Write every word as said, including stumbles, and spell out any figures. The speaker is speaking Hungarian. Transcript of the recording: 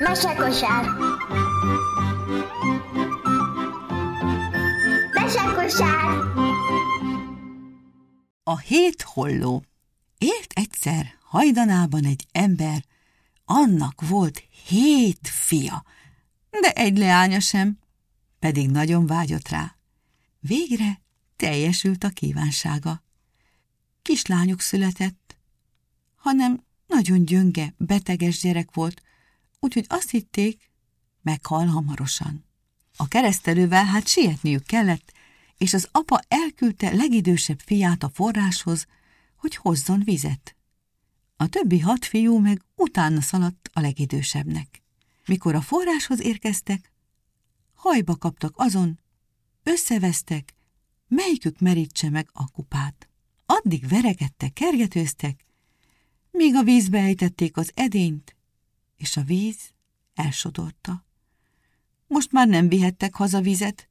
Mesekosár. Mesekosár. A hét holló. Élt egyszer hajdanában egy ember, annak volt hét fia, de egy leánya sem, pedig nagyon vágyott rá. Végre teljesült a kívánsága. Kislányuk született, hanem nagyon gyönge, beteges gyerek volt, úgyhogy azt hitték, meghal hamarosan. A keresztelővel hát sietniük kellett, és az apa elküldte legidősebb fiát a forráshoz, hogy hozzon vizet. A többi hat fiú meg utána szaladt a legidősebbnek. Mikor a forráshoz érkeztek, hajba kaptak azon, összevesztek, melyikük merítse meg a kupát. Addig verekedtek, kergetőztek, míg a vízbe ejtették az edényt, és a víz elsodorta. Most már nem vihettek haza vizet,